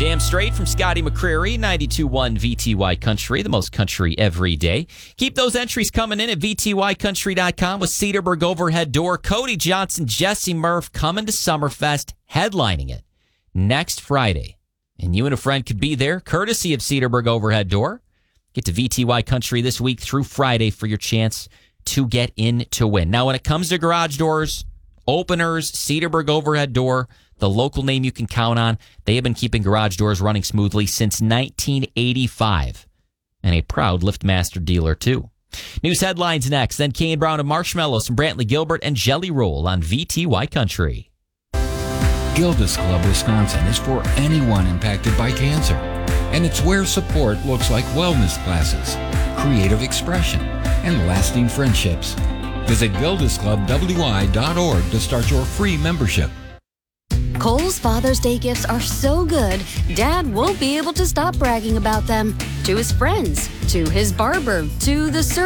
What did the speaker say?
Damn Straight from Scotty McCreery, 92.1 VTY Country, the most country every day. Keep those entries coming in at VTYcountry.com with Cedarburg Overhead Door. Cody Johnson, Jesse Murph coming to Summerfest, headlining it next Friday. And you and a friend could be there, courtesy of Cedarburg Overhead Door. Get to VTY Country this week through Friday for your chance to get in to win. Now, when it comes to garage doors, openers, Cedarburg Overhead Door, the local name you can count on. They have been keeping garage doors running smoothly since 1985. And a proud LiftMaster dealer, too. News headlines next. Then Kane Brown and Marshmallows from Brantley Gilbert and Jelly Roll on VTY Country. Gilda's Club Wisconsin is for anyone impacted by cancer. And it's where support looks like wellness classes, creative expression, and lasting friendships. Visit gildasclubwi.org to start your free membership. Kohl's Father's Day gifts are so good, Dad won't be able to stop bragging about them. To his friends, to his barber, to the